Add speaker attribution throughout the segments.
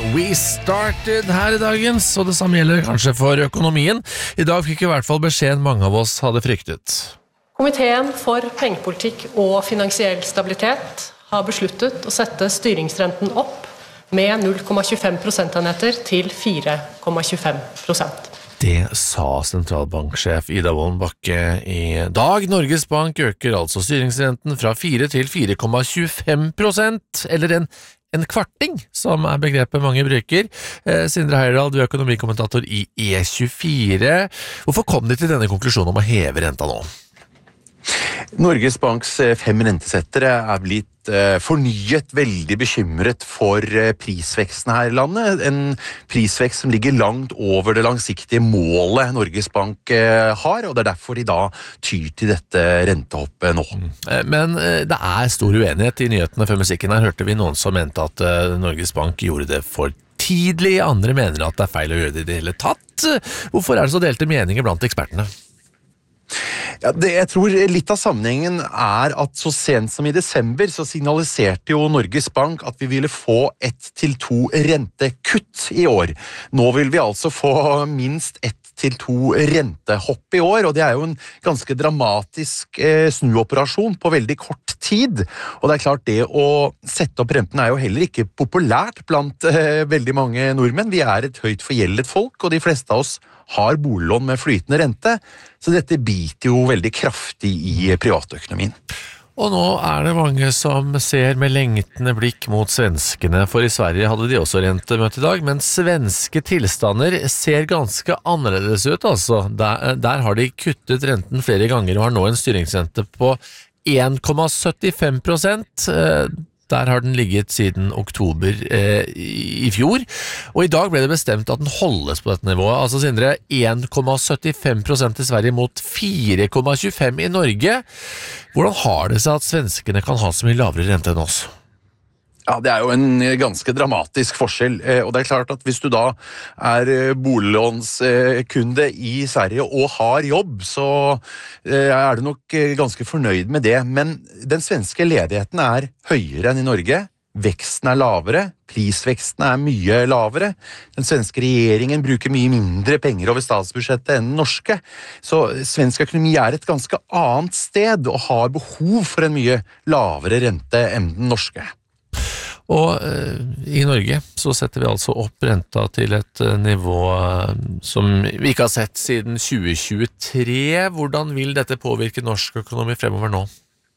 Speaker 1: We started her I dagens, og det samme gjelder kanskje for økonomien. I dag fikk I hvert fall beskjeden mange av oss hadde fryktet.
Speaker 2: Komiteen for pengepolitikk og finansiell stabilitet har besluttet å sette styringsrenten opp med 0,25 prosentenheter til 4,25%. Det
Speaker 1: sa sentralbanksjef Ida Wolden Bakke I dag. Norges Bank øker altså styringsrenten fra 4 til 4,25%, eller en kvarting, som begrepet mange bruker. Sindre Heierdal, du økonomikommentator I E24. Hvorfor kom de til denne konklusjonen om å heve renta nå?
Speaker 3: Norges Banks 5 rentesettere blitt fornyet veldig bekymret for prisveksten her I landet. En prisvekst som ligger langt over det langsiktige målet Norges Bank har, og det derfor de da tyr til dette rentehoppet nå.
Speaker 1: Men det stor uenighet I nyhetene før musikken. Her hørte vi noen som mente at Norges Bank gjorde det for tidlig. Andre mener at det feil å gjøre det I det hele tatt. Hvorfor det så delte meninger blant ekspertene?
Speaker 3: Ja, jeg tror litt av sammenhengen at så sent som I desember så signaliserte jo Norges Bank at vi ville få 1 til 2 rentekutt I år. Nå vil vi altså få minst 1 til 2 rentehopp I år, og det jo en ganske dramatisk snuoperasjon på veldig kort tid. Og det klart det å sette opp renten jo heller ikke populært blant veldig mange nordmenn. Vi et høyt forgjeldet folk, og de fleste av oss har boliglån med flytende rente, så dette biter jo veldig kraftig I privatøkonomien.
Speaker 1: Og nå det mange som ser med lengtende blikk mot svenskene, for I Sverige hadde de også rentemøte I dag, men svenske tilstander ser ganske annerledes ut, altså. Der har de kuttet renten flere ganger og har nå en styringsrente på 1,75%. Der har den ligget siden oktober I fjor, og I dag ble det bestemt at den holdes på dette nivået. Altså Sindre, 1,75% I Sverige mot 4,25% I Norge. Hvordan har det seg at svenskene kan ha så mye lavere rente enn oss?
Speaker 3: Ja, det jo en ganske dramatisk forskjell, og det klart at hvis du da boliglånskunde I Sverige og har jobb, så du nok ganske fornøyd med det. Men den svenske ledigheten høyere enn I Norge, veksten lavere, prisveksten mye lavere. Den svenske regjeringen bruker mye mindre penger over statsbudsjettet enn den norske, så svensk økonomi et ganske annet sted og har behov for en mye lavere rente enn den norske.
Speaker 1: Og I Norge så setter vi altså opp renta til et nivå som vi ikke har sett siden 2023. Hvordan vil dette påvirke norsk økonomi fremover nå?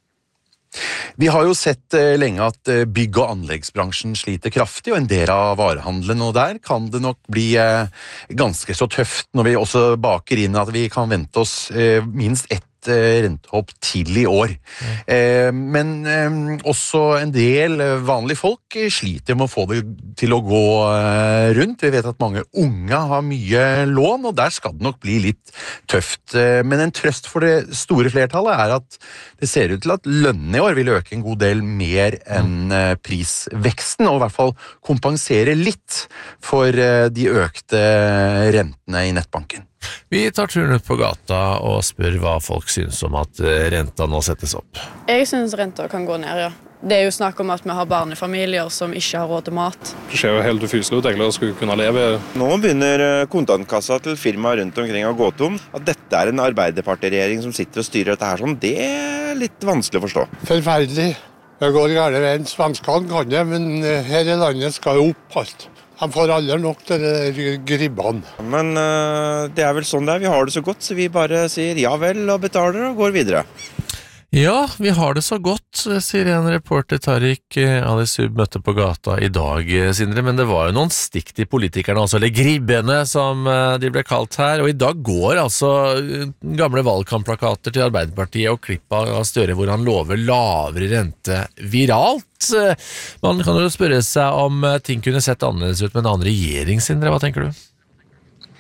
Speaker 3: Vi har jo sett lenge at bygg- og anleggsbransjen sliter kraftig, og en del av varehandelen, og der kan det nok bli ganske så tøft når vi også baker inn at vi kan vente oss minst 1 rentehopp til I år. Men også en del vanlige folk sliter med å få det til å gå rundt. Vi vet at mange unge har mye lån, og der skal det nok bli litt tøft. Men en trøst for det store flertallet at det ser ut til at lønnen I år vil øke en god del mer enn prisveksten, og I hvert fall kompensere litt for de økte rentene I nettbanken.
Speaker 1: Vi tar turen ut på gata og spør hva folk synes om at renta nå settes opp.
Speaker 4: Jeg synes renta kan gå ned, ja. Det jo snakk om at vi har barnefamilier som ikke har råd til mat.
Speaker 5: Det ser jo helt ufyselig ut, egentlig, å skulle kunne leve.
Speaker 6: Nå begynner kontantkassa til firmaer rundt omkring å gå tom. At dette en Arbeiderpartiregjering som sitter og styrer dette her sånn, det litt vanskelig å forstå.
Speaker 7: Forferdelig. Det går gærent veien. Svenskene kan det, men her I landet skal jo opp alt. De får aldri nok til gribbene.
Speaker 6: Men det vel sånn det vi har det så godt, så vi bare sier ja vel og betaler og går videre.
Speaker 1: Ja, vi har det så godt, sier en reporter Tariq Alisub møtte på gata I dag, Sindre, men det var jo noen stikk til politikerne, altså, eller gribbene som de ble kalt her, og I dag går altså gamle valgkampplakater til Arbeiderpartiet og klipp av Støre hvor han lover lavere rente viralt. Man kan jo spørre seg om ting kunne sett annerledes ut med en annen regjering, Sindre, hva tenker du?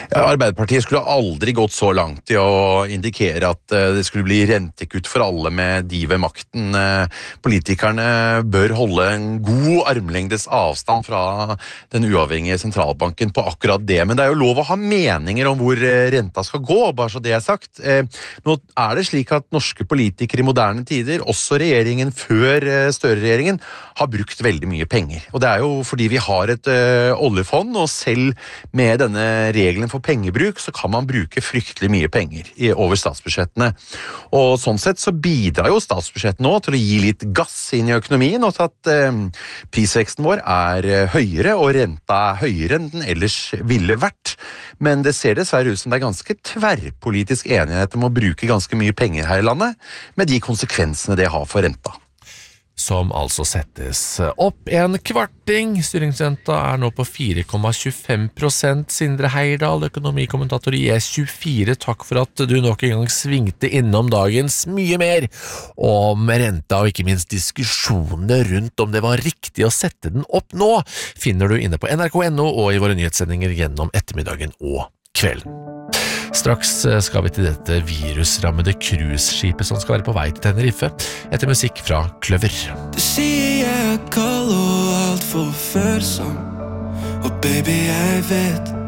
Speaker 3: Ja, Arbeiderpartiet skulle aldri gått så langt i å indikere at det skulle bli rentekutt for alle med de ved makten. Politikerne bør holde en god armlengdes avstand fra den uavhengige sentralbanken på akkurat det, men det er jo lov å ha meninger om hvor renta skal gå, bare så det er sagt. Nå er det slik at norske politikere i moderne tider, også regjeringen før Støre-regjeringen, har brukt veldig mye penger. Og det er jo fordi vi har et oljefond, og selv med denne regelen for pengebruk, så kan man bruke fryktelig mye penger over statsbudsjettene. Og sånn sett så bidrar jo statsbudsjettet nå til å gi litt gass inn i økonomien, og til at prisveksten vår er høyere, og renta er høyere enn den ellers ville vært. Men det ser dessverre ut som det er ganske tverrpolitisk enighet om å bruke ganske mye penger her i landet, med de konsekvensene det har for renta.
Speaker 1: Som altså settes opp en kvarting. Styringsrenta er nå på 4,25%. Sindre Heirdal, økonomikommentator i E24, takk for at du nok en gang svingte innom dagens mye mer om renta, og ikke minst diskusjonene rundt om det var riktig å sette den opp nå, finner du inne på NRK.no og i våre nyhetssendinger gjennom ettermiddagen og kvelden. Straks skal vi til dette virusrammede cruiseskipet som skal være på vei til Tenerife, etter musikk fra Kløver.
Speaker 8: Du sier jeg er kald og alt for følsom, og baby jeg vet